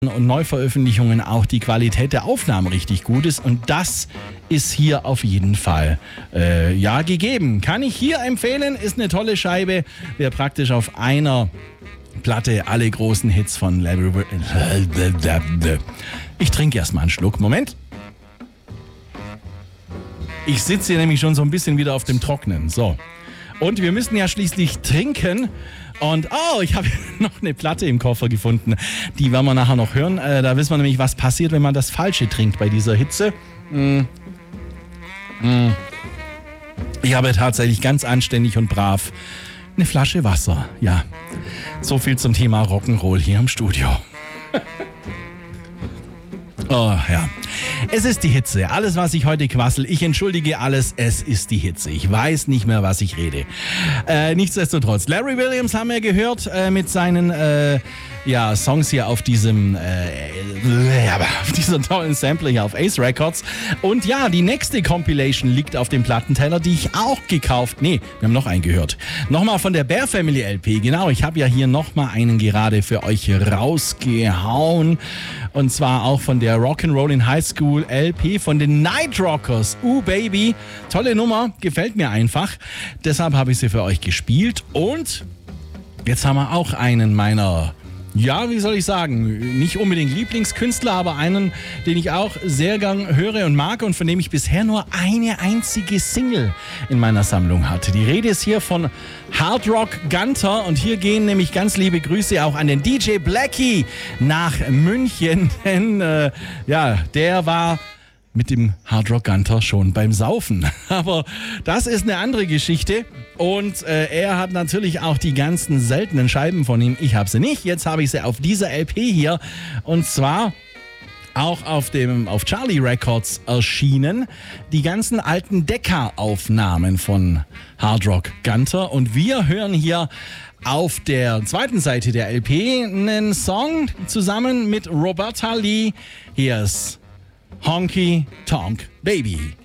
und Neuveröffentlichungen auch die Qualität der Aufnahmen richtig gut ist. Und das ist hier auf jeden Fall gegeben. Kann ich hier empfehlen, ist eine tolle Scheibe. Wer praktisch auf einer Platte alle großen Hits von Larry Williams. Ich trinke erstmal einen Schluck. Moment. Ich sitze hier nämlich schon so ein bisschen wieder auf dem Trocknen. So. Und wir müssen ja schließlich trinken. Und ich habe noch eine Platte im Koffer gefunden. Die werden wir nachher noch hören. Da wissen wir nämlich, was passiert, wenn man das Falsche trinkt bei dieser Hitze. Ich habe tatsächlich ganz anständig und brav eine Flasche Wasser. Ja, so viel zum Thema Rock'n'Roll hier im Studio. Oh ja, es ist die Hitze. Alles, was ich heute quassel, ich entschuldige alles, es ist die Hitze. Ich weiß nicht mehr, was ich rede. Nichtsdestotrotz, Larry Williams haben wir gehört mit seinen Songs hier auf diesem auf dieser tollen Sampler hier auf Ace Records. Und ja, die nächste Compilation liegt auf dem Plattenteller, die ich auch gekauft. Nee, wir haben noch einen gehört. Nochmal von der Bear Family LP. Genau, ich habe ja hier nochmal einen gerade für euch rausgehauen. Und zwar auch von der Rock'n'Roll in High School LP von den Night Rockers. Baby, tolle Nummer, gefällt mir einfach. Deshalb habe ich sie für euch gespielt. Und jetzt haben wir auch einen meiner, wie soll ich sagen, nicht unbedingt Lieblingskünstler, aber einen, den ich auch sehr gern höre und mag und von dem ich bisher nur eine einzige Single in meiner Sammlung hatte. Die Rede ist hier von Hard Rock Gunter und hier gehen nämlich ganz liebe Grüße auch an den DJ Blackie nach München, denn der war mit dem Hard Rock Gunter schon beim Saufen. Aber das ist eine andere Geschichte. Und er hat natürlich auch die ganzen seltenen Scheiben von ihm. Ich habe sie nicht. Jetzt habe ich sie auf dieser LP hier. Und zwar auch auf Charlie Records erschienen. Die ganzen alten Decca-Aufnahmen von Hard Rock Gunter. Und wir hören hier auf der zweiten Seite der LP einen Song zusammen mit Roberta Lee. Hier ist Honky Tonk Baby.